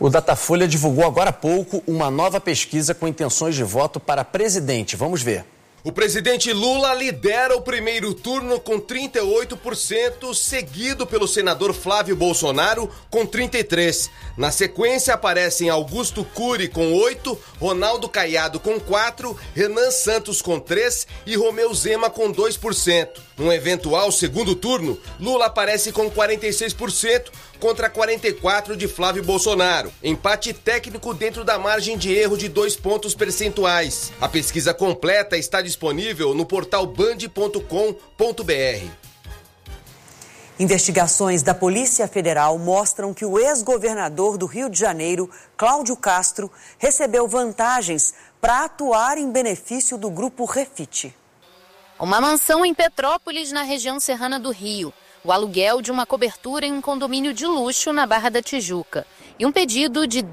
O Datafolha divulgou agora há pouco uma nova pesquisa com intenções de voto para presidente. Vamos ver. O presidente Lula lidera o primeiro turno com 38%, seguido pelo senador Flávio Bolsonaro com 33%. Na sequência aparecem Augusto Cury com 8%, Ronaldo Caiado com 4%, Renan Santos com 3% e Romeu Zema com 2%. Num eventual segundo turno, Lula aparece com 46% contra 44% de Flávio Bolsonaro. Empate técnico dentro da margem de erro de 2 pontos percentuais. A pesquisa completa está disponível no portal band.com.br. Investigações da Polícia Federal mostram que o ex-governador do Rio de Janeiro, Cláudio Castro, recebeu vantagens para atuar em benefício do grupo Refit. Uma mansão em Petrópolis, na região serrana do Rio. O aluguel de uma cobertura em um condomínio de luxo na Barra da Tijuca. E um pedido de R$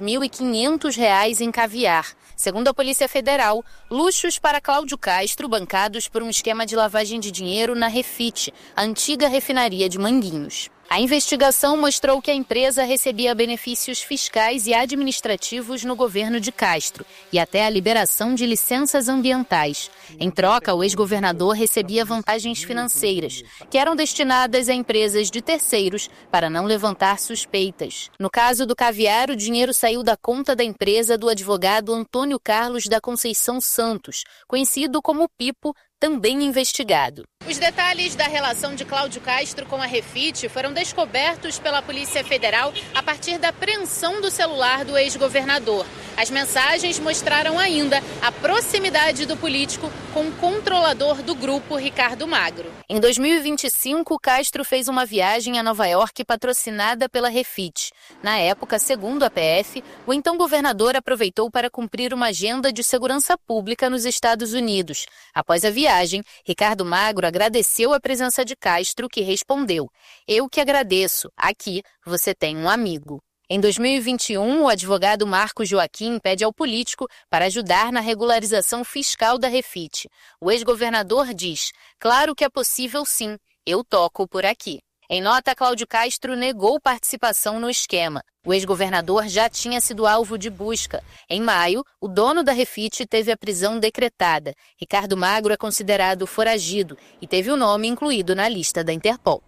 10.500 em caviar. Segundo a Polícia Federal, luxos para Cláudio Castro bancados por um esquema de lavagem de dinheiro na Refit, a antiga refinaria de Manguinhos. A investigação mostrou que a empresa recebia benefícios fiscais e administrativos no governo de Castro e até a liberação de licenças ambientais. Em troca, o ex-governador recebia vantagens financeiras, que eram destinadas a empresas de terceiros para não levantar suspeitas. No caso do caviar, o dinheiro saiu da conta da empresa do advogado Antônio Carlos da Conceição Santos, conhecido como Pipo, também investigado. Os detalhes da relação de Cláudio Castro com a Refit foram descobertos pela Polícia Federal a partir da apreensão do celular do ex-governador. As mensagens mostraram ainda a proximidade do político com o controlador do grupo, Ricardo Magro. Em 2025, Castro fez uma viagem a Nova York patrocinada pela Refit. Na época, segundo a PF, o então governador aproveitou para cumprir uma agenda de segurança pública nos Estados Unidos. Após a viagem, Ricardo Magro agradeceu a presença de Castro, que respondeu: "Eu que agradeço. Aqui você tem um amigo." Em 2021, o advogado Marco Joaquim pede ao político para ajudar na regularização fiscal da Refit. O ex-governador diz: "Claro que é possível sim, eu toco por aqui." Em nota, Cláudio Castro negou participação no esquema. O ex-governador já tinha sido alvo de busca. Em maio, o dono da Refit teve a prisão decretada. Ricardo Magro é considerado foragido e teve o nome incluído na lista da Interpol.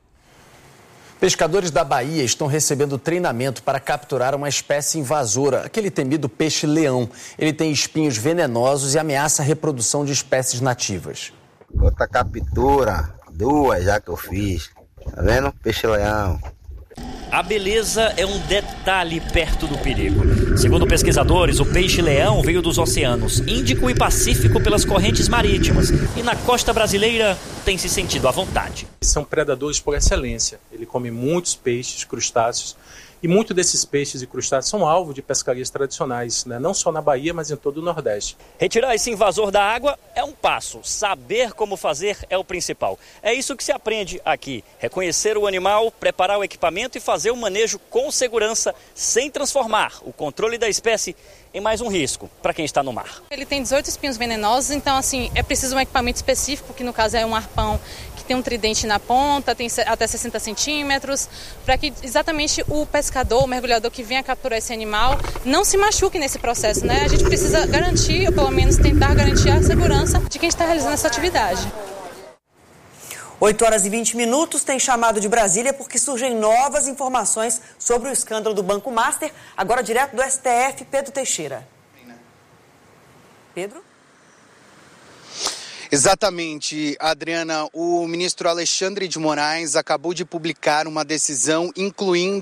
Pescadores da Bahia estão recebendo treinamento para capturar uma espécie invasora, aquele temido peixe-leão. Ele tem espinhos venenosos e ameaça a reprodução de espécies nativas. Outra captura, 2 já que eu fiz. Tá vendo? Peixe-leão. A beleza é um detalhe perto do perigo. Segundo pesquisadores, o peixe-leão veio dos oceanos Índico e Pacífico pelas correntes marítimas e na costa brasileira tem se sentido à vontade. São predadores por excelência. Ele come muitos peixes, crustáceos, e muitos desses peixes e crustáceos são alvo de pescarias tradicionais, né? Não só na Bahia, mas em todo o Nordeste. Retirar esse invasor da água é um passo, saber como fazer é o principal. É isso que se aprende aqui, reconhecer o animal, preparar o equipamento e fazer o manejo com segurança, sem transformar o controle da espécie em mais um risco para quem está no mar. Ele tem 18 espinhos venenosos, então assim, é preciso um equipamento específico, que no caso é um arpão que tem um tridente na ponta, tem até 60 centímetros, para que exatamente o pescador, o mergulhador que venha capturar esse animal, não se machuque nesse processo, né? A gente precisa garantir, ou pelo menos tentar garantir a segurança de quem está realizando essa atividade. 8h20, tem chamado de Brasília porque surgem novas informações sobre o escândalo do Banco Master, agora direto do STF, Pedro Teixeira. Pedro? Exatamente, Adriana. O ministro Alexandre de Moraes acabou de publicar uma decisão incluindo